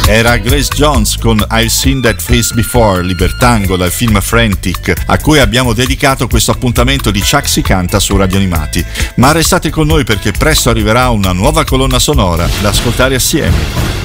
Era Grace Jones con I've Seen That Face Before, Libertango dal film Frantic, a cui abbiamo dedicato questo appuntamento di Chuck si canta su Radio Animati. Ma restate con noi perché presto arriverà una nuova colonna sonora da ascoltare assieme.